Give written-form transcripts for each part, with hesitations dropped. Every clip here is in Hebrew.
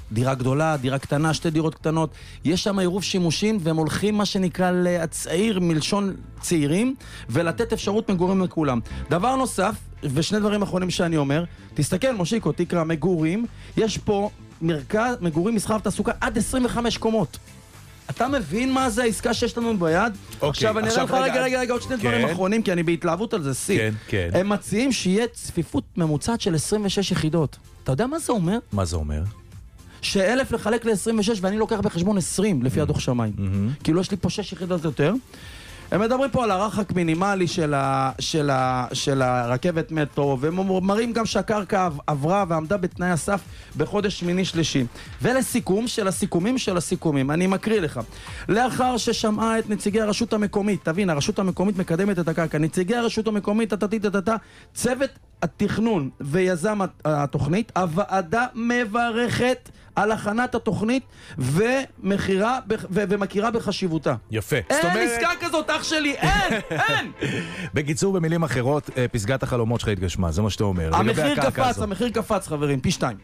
דירה גדולה, דירה קטנה, 2 דירות קטנות, יש שם עירוב שימושים, והם הולכים מה שנקרא להצעיר מלשון צעירים, ולתת אפשרות מגורים לכולם. דבר נוסף, ושני דברים אחרונים שאני אומר, תסתכל מושיקו, תקרא מגורים, יש פה מרכז, מגורים, מסחר ותעסוקה עד 25 קומות. אתה מבין מה זה העסקה שיש לנו ביד? עכשיו אני אראה לך רגע עוד 2 דברים אחרונים, כי אני בהתלהבות על זה, הם מציעים שיהיה צפיפות ממוצעת של 26 יחידות. אתה יודע מה זה אומר? מה זה אומר? ש1,000 לחלק ל-26 ואני לוקח בחשבון 20 לפי הדוח שמיים. כאילו יש לי פה 6 יחידות יותר. הם מדברים פה על הרחק מינימלי של הרכבת מטרו, והם מראים גם שהקרקע עברה ועמדה בתנאי הסף בחודש שמיני-שלישי. ולסיכום של הסיכומים, אני מקריא לך. לאחר ששמעה את נציגי הרשות המקומית, תבין, הרשות המקומית מקדמת את הקרקע, נציגי הרשות המקומית, צוות התכנון ויזם התוכנית, הוועדה מברכת על הכנת התוכנית ומכירה בחשיבותה. יפה. אין עסקה כזאת, אח שלי, אין! בקיצור, במילים אחרות, פסגת החלומות שלך התגשמה, זה מה שאתה אומר. המחיר קפץ, חברים, פי 2.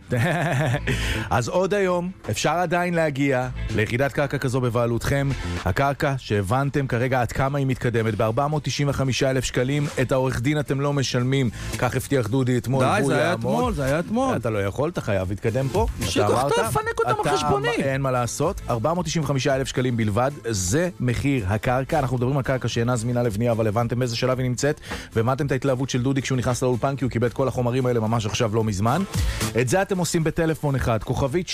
אז עוד היום, אפשר עדיין להגיע ליחידת קרקע כזו בבעלותכם. הקרקע שהבנתם כרגע עד כמה היא מתקדמת, ב-495,000 שקלים, את העורך דין אתם לא משלמים, כך הבטיח דודי אתמול. די, זה היה אתמול. אתה לא יכול, אתה חייב להתקדם פה. פנק אותם על חשבוני. אין מה לעשות, 495,000 שקלים בלבד, זה מחיר הקרקע. אנחנו מדברים על קרקע שאינה זמינה לבנייה, אבל הבנתם באיזה שלב היא נמצאת, והבנתם את ההתלהבות של דודי כשהוא נכנס לאולפן, כי הוא קיבל את כל החומרים האלה ממש עכשיו לא מזמן. את זה אתם עושים בטלפון אחד, כוכבית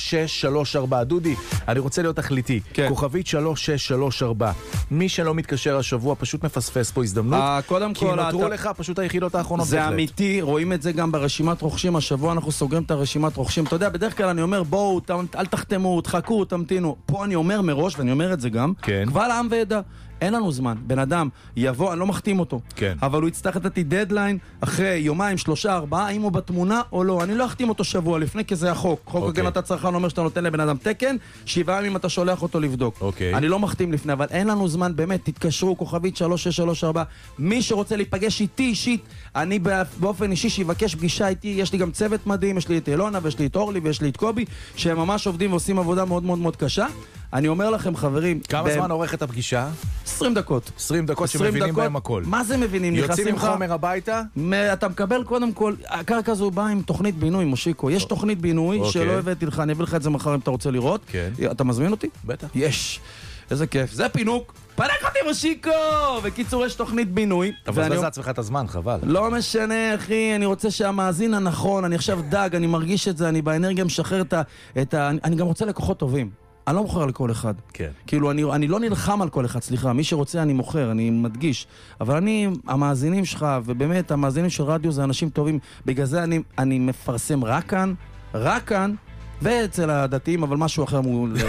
3634. דודי, אני רוצה להיות תכליתי. כוכבית 3634. מי שלא מתקשר השבוע פשוט מפספס פה הזדמנות, כי נותרו לך פשוט היחידות האחרונות. זה אמיתי, רואים את זה גם ברשימת רוכשים. השבוע אנחנו סוגרים את הרשימת רוכשים. אתה יודע, בדרך כלל אני אומר, בואו, אל תחתמו, תחכו, תמתינו. פה אני אומר מראש, ואני אומר את זה גם, קבל עם ועדה. אין לנו זמן. בן אדם יבוא, אני לא מחתים אותו. כן. אבל הוא יצטרך לתתי דדליין אחרי יומיים, 3, 4, האם הוא בתמונה או לא. אני לא אחתים אותו שבוע לפני, כי זה החוק. חוק הגנת הצרכן אומר שאתה נותן לבן אדם תקן, 7 ימים אתה שולח אותו לבדוק. אני לא מחתים לפני, אבל אין לנו זמן, באמת, תתקשרו, כוכבית 3634. מי שרוצה להיפגש איתי אישית, אני באופן אישי שיבקש פגישה איתי, יש לי גם צוות מדהים, יש לי את אלונה, ויש לי את אורלי, ויש לי את קובי, שהם ממש עובדים ועושים עבודה מאוד מאוד מאוד קשה. אני אומר לכם, חברים, כמה זמן עורכת הפגישה? 20 דקות. 20 דקות שמבינים בהם הכל. מה זה מבינים? יוצאים עם חומר הביתה? אתה מקבל קודם כל, הקרקע הזו באה עם תוכנית בינוי, מושיקו. יש תוכנית בינוי שלא הבאתי לך, אני אביא לך את זה מחר אם אתה רוצה לראות. אתה מזמין אותי? בטח. יש. איזה כיף. זה פינוק. פנק אותי מושיקו! בקיצור, יש תוכנית בינוי. אבל זה עצמך את הזמן, חבל. לא משנה, אחי, אני רוצה שהמאזין הנכון, אני עכשיו דג, אני מרגיש את זה, אני באנרגיה משחרר אני גם רוצה לקוחות טובים. אני לא מוכר לכל אחד. כן. כאילו, אני לא נלחם על כל אחד, סליחה. מי שרוצה אני מוכר, אני מדגיש. אבל המאזינים שלך, ובאמת, המאזינים של רדיו זה אנשים טובים. בגלל זה אני מפרסם רק כאן, ואצל הדתיים, אבל משהו אחר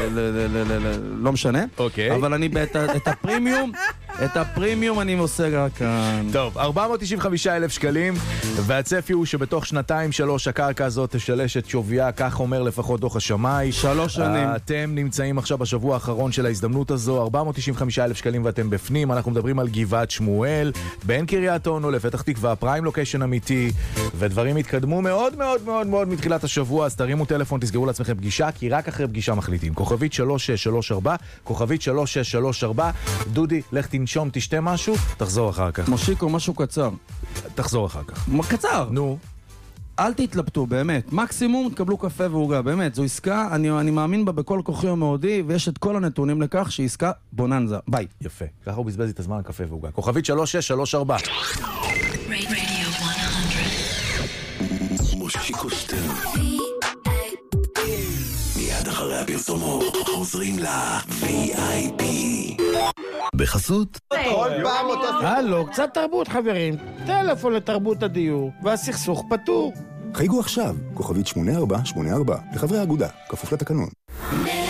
לא משנה. אוקיי. אבל אני את הפרימיום אני עושה רק כאן. טוב, 495,000 שקלים, והצפי הוא שבתוך 2-3 הקרקע הזאת תשלש את שוויה, כך אומר לפחות דוח השמאי. 3 שנים. אתם נמצאים עכשיו בשבוע האחרון של ההזדמנות הזו, 495,000 שקלים ואתם בפנים. אנחנו מדברים על גבעת שמואל, בין קריית אונו לפתח תקווה, פריים לוקיישן אמיתי, ודברים התקדמו מאוד מאוד מאוד מאוד מתחילת השבוע, אז תרימו טלפון, תסגרו לעצמכם פגישה, כי רק אחרי פגישה מחליטים. כוכבית 3634, כוכבית 3634. דודי, לך תנשום, תשתה משהו, תחזור אחר כך. מושיקו, משהו קצר. תחזור אחר כך. קצר. נו. אל תתלבטו, באמת. מקסימום תקבלו קפה ועוגה, באמת. זו עסקה, אני מאמין בה בכל כוחי ומאודי, ויש את כל הנתונים לכך שהיא עסקה בוננזה. ביי. יפה. ככה הוא בזבז את הזמן על קפה ועוגה. כוכבית 3634. מושיקו שטרן. מיד אחרי הפרסומות חוזרים ל-VIP. בחסות כל פעם אותו... הלו, קצת תרבות חברים. טלפון לתרבות הדיור, והסכסוך פתור. חייגו עכשיו, כוכבית 8484, לחברי האגודה, כפוף לתקנון.